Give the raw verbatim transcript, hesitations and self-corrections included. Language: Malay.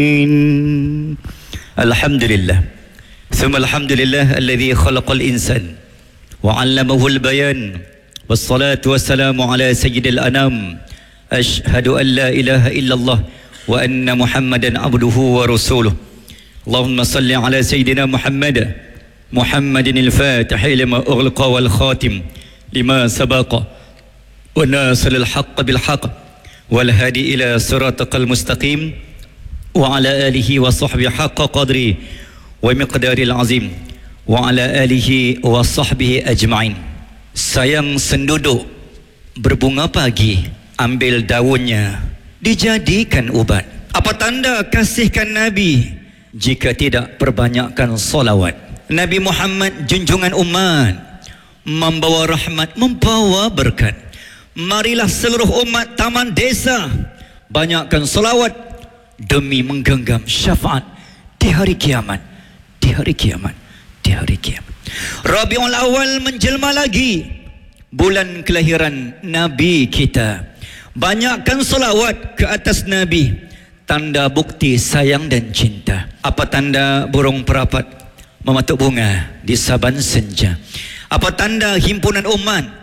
الحمد لله ثم الحمد لله الذي خلق الإنسان وعلمه البيان والصلاة والسلام على سيد الأنام أشهد أن لا إله إلا الله وأن محمدا عبده ورسوله اللهم صل على سيدنا محمد محمد الفاتح لما أغلق والخاتم لما سبق وناصر الحق بالحق والهادي إلى صراطك المستقيم وعلى آله وصحبه حق قدره ومقدار العظيم وعلى آله وصحبه أجمعين. Sayang senduduk berbunga pagi, ambil daunnya dijadikan ubat. Apa tanda kasihkan Nabi? Jika tidak perbanyakkan solawat. Nabi Muhammad junjungan umat, membawa rahmat, membawa berkat. Marilah seluruh umat taman desa banyakkan solawat demi menggenggam syafaat di hari kiamat, di hari kiamat, di hari kiamat. Rabiul Awal menjelma lagi, bulan kelahiran Nabi kita. Banyakkan solawat ke atas Nabi, tanda bukti sayang dan cinta. Apa tanda burung perapat mematuk bunga di saban senja? Apa tanda himpunan umat